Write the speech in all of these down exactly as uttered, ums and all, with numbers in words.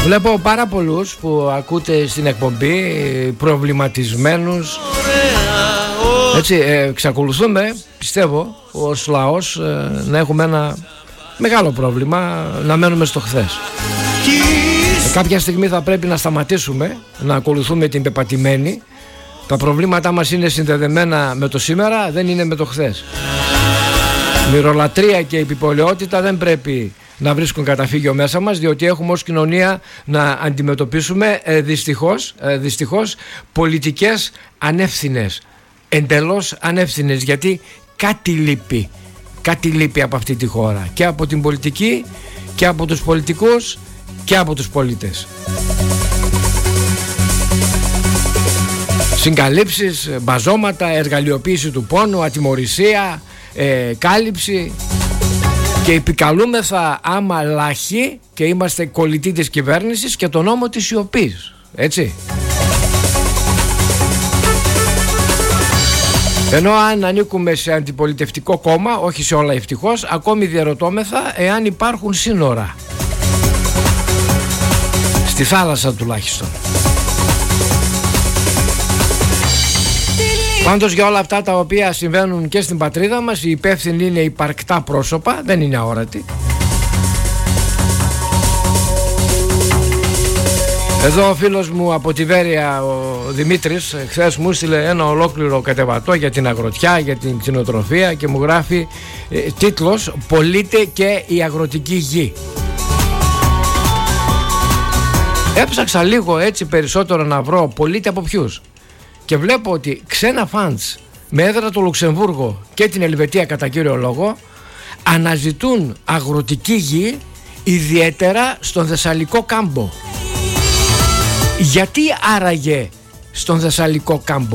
Βλέπω πάρα πολλούς που ακούτε στην εκπομπή προβληματισμένους. Έτσι, ε, εξακολουθούμε, πιστεύω, ως λαός ε, να έχουμε ένα μεγάλο πρόβλημα, να μένουμε στο χθες. Ε, κάποια στιγμή θα πρέπει να σταματήσουμε να ακολουθούμε την πεπατημένη. Τα προβλήματά μας είναι συνδεδεμένα με το σήμερα, δεν είναι με το χθες. Μυρολατρεία και επιπολαιότητα δεν πρέπει να βρίσκουν καταφύγιο μέσα μας, διότι έχουμε ως κοινωνία να αντιμετωπίσουμε ε, δυστυχώς, ε, δυστυχώς πολιτικές ανεύθυνες, εντελώς ανεύθυνες, γιατί κάτι λείπει, κάτι λείπει από αυτή τη χώρα, και από την πολιτική και από τους πολιτικούς και από τους πολίτες. Συγκαλύψεις, μπαζώματα, εργαλειοποίηση του πόνου, ατιμωρησία, ε, κάλυψη, και επικαλούμεθα άμα λάχοι και είμαστε κολλητοί της κυβέρνησης και τον νόμο της σιωπής, έτσι. Ενώ αν ανήκουμε σε αντιπολιτευτικό κόμμα, όχι σε όλα ευτυχώς, ακόμη διαρωτώμεθα εάν υπάρχουν σύνορα, στη θάλασσα τουλάχιστον. Πάντως για όλα αυτά τα οποία συμβαίνουν και στην πατρίδα μας, οι υπεύθυνοι είναι υπαρκτά πρόσωπα, δεν είναι αόρατοι. Εδώ ο φίλος μου από τη Βέρεια, ο Δημήτρης, χθες μου στείλε ένα ολόκληρο κατεβατό για την αγροτιά, για την κτηνοτροφία, και μου γράφει ε, τίτλος «Πωλείται και η αγροτική γη». Έψαξα λίγο έτσι περισσότερο να βρω πωλείται από ποιους, και βλέπω ότι ξένα φαντς με έδρα το Λουξεμβούργο και την Ελβετία κατά κύριο λόγο αναζητούν αγροτική γη, ιδιαίτερα στον Θεσσαλικό κάμπο. Γιατί άραγε στον Θεσσαλικό κάμπο?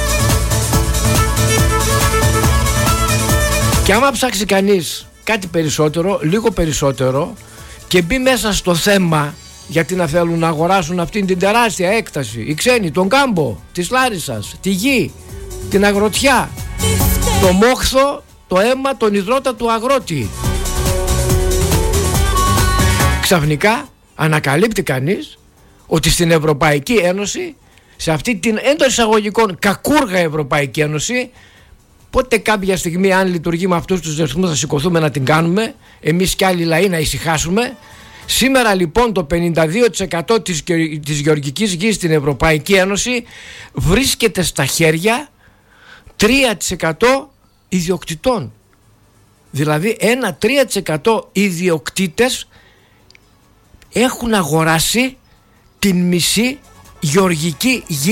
Και άμα ψάξει κανείς κάτι περισσότερο, λίγο περισσότερο, και μπει μέσα στο θέμα, γιατί να θέλουν να αγοράσουν αυτήν την τεράστια έκταση οι ξένοι, τον κάμπο της Λάρισσας, τη γη, την αγροτιά, το μόχθο, το αίμα, τον υδρότα του αγρότη, ξαφνικά ανακαλύπτει κανείς ότι στην Ευρωπαϊκή Ένωση, σε αυτή την έντος εισαγωγικών κακούργα Ευρωπαϊκή Ένωση, πότε κάποια στιγμή, αν λειτουργεί με αυτούς τους ρυθμούς, θα σηκωθούμε να την κάνουμε εμείς κι άλλοι λαοί, να ησυχάσουμε. Σήμερα λοιπόν το πενήντα δύο τοις εκατό της, της γεωργικής γης στην Ευρωπαϊκή Ένωση βρίσκεται στα χέρια τρία τοις εκατό ιδιοκτητών. Δηλαδή ένα τρία τοις εκατό ιδιοκτήτες έχουν αγοράσει την μισή γεωργική γη